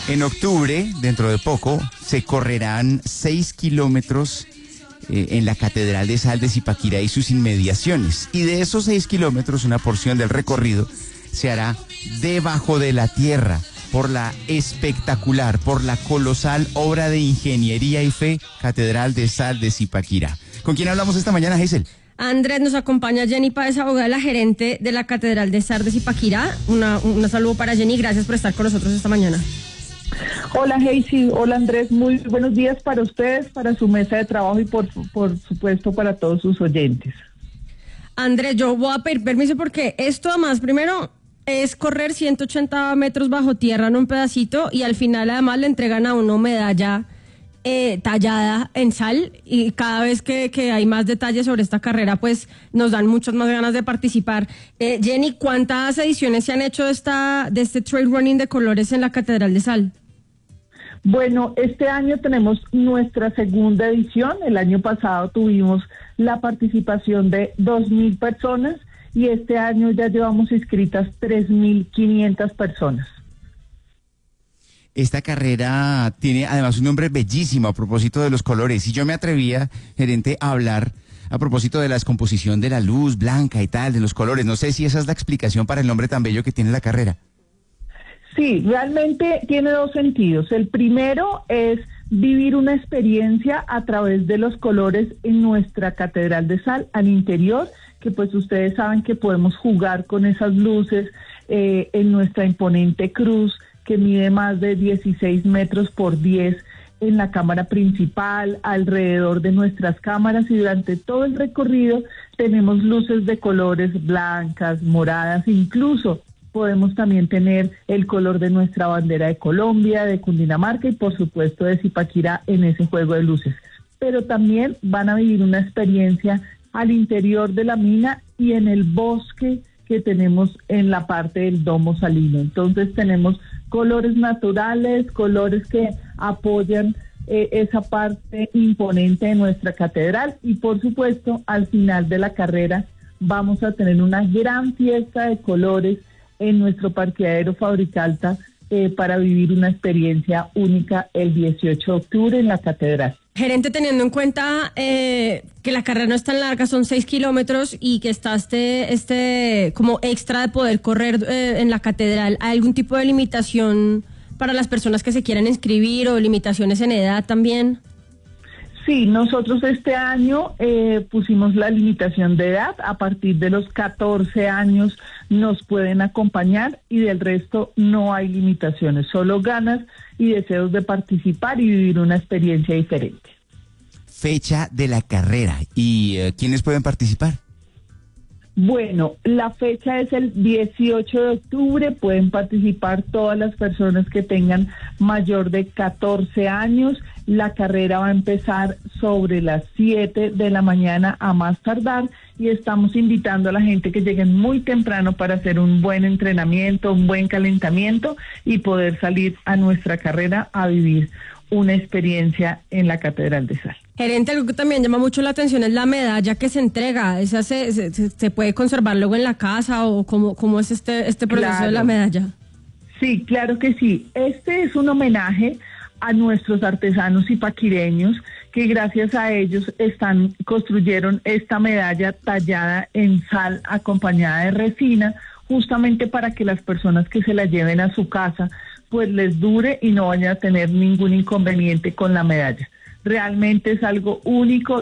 En octubre, dentro de poco, se correrán 6 kilómetros en la Catedral de Sal de Zipaquirá y sus inmediaciones. Y de esos 6 kilómetros, una porción del recorrido se hará debajo de la tierra por la espectacular, por la colosal obra de ingeniería y fe Catedral de Sal de Zipaquirá. ¿Con quién hablamos esta mañana, Hazel? Andrés, nos acompaña Jenny Páez, abogada, la gerente de la Catedral de Sal de Zipaquirá. Un saludo para Jenny, gracias por estar con nosotros esta mañana. Hola Hazel, hola Andrés, muy buenos días para ustedes, para su mesa de trabajo y por supuesto para todos sus oyentes. Andrés, yo voy a pedir permiso porque esto además primero es correr 180 metros bajo tierra en un pedacito y al final además le entregan a uno medalla tallada en sal, y cada vez que hay más detalles sobre esta carrera pues nos dan muchas más ganas de participar. Jenny, ¿cuántas ediciones se han hecho de este trail running de colores en la Catedral de Sal? Bueno, este año tenemos nuestra segunda edición. El año pasado tuvimos la participación de 2,000 personas y este año ya llevamos inscritas 3,500 personas. Esta carrera tiene además un nombre bellísimo a propósito de los colores. Y yo me atrevía, gerente, a hablar a propósito de la descomposición de la luz blanca y tal, de los colores. No sé si esa es la explicación para el nombre tan bello que tiene la carrera. Sí, realmente tiene dos sentidos. El primero es vivir una experiencia a través de los colores en nuestra Catedral de Sal al interior, que pues ustedes saben que podemos jugar con esas luces en nuestra imponente cruz, que mide más de 16 metros por 10 en la cámara principal, alrededor de nuestras cámaras, y durante todo el recorrido tenemos luces de colores blancas, moradas, incluso podemos también tener el color de nuestra bandera de Colombia, de Cundinamarca y por supuesto de Zipaquirá en ese juego de luces. Pero también van a vivir una experiencia al interior de la mina y en el bosque que tenemos en la parte del domo salino. Entonces tenemos colores naturales, colores que apoyan esa parte imponente de nuestra catedral y por supuesto al final de la carrera vamos a tener una gran fiesta de colores en nuestro parqueadero Fabricalta para vivir una experiencia única el 18 de octubre en la catedral. Gerente, teniendo en cuenta que la carrera no es tan larga, son 6 kilómetros y que está este como extra de poder correr en la catedral, ¿hay algún tipo de limitación para las personas que se quieran inscribir o limitaciones en edad también? Sí, nosotros este año pusimos la limitación de edad. A partir de los 14 años nos pueden acompañar y del resto no hay limitaciones, solo ganas y deseos de participar y vivir una experiencia diferente. Fecha de la carrera y ¿quiénes pueden participar? Bueno, la fecha es el 18 de octubre, pueden participar todas las personas que tengan mayor de 14 años. La carrera va a empezar sobre las 7 de la mañana a más tardar y estamos invitando a la gente que lleguen muy temprano para hacer un buen entrenamiento, un buen calentamiento y poder salir a nuestra carrera a vivir una experiencia en la Catedral de Sal. Gerente, algo que también llama mucho la atención es la medalla que se entrega. ¿Esa se puede conservar luego en la casa o cómo es este proceso Claro. de la medalla? Sí, claro que sí. Este es un homenaje a nuestros artesanos zipaquireños que gracias a ellos construyeron esta medalla tallada en sal acompañada de resina, justamente para que las personas que se la lleven a su casa pues les dure y no vayan a tener ningún inconveniente con la medalla. Realmente es algo único.